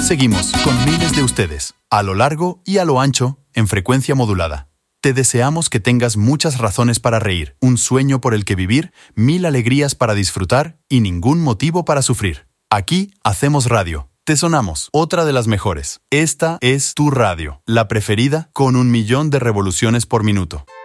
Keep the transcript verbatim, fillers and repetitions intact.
seguimos con miles de ustedes, a lo largo y a lo ancho, en frecuencia modulada. Te deseamos que tengas muchas razones para reír, un sueño por el que vivir, mil alegrías para disfrutar y ningún motivo para sufrir. Aquí hacemos radio. Te sonamos, otra de las mejores. Esta es tu radio, la preferida, con un millón de revoluciones por minuto.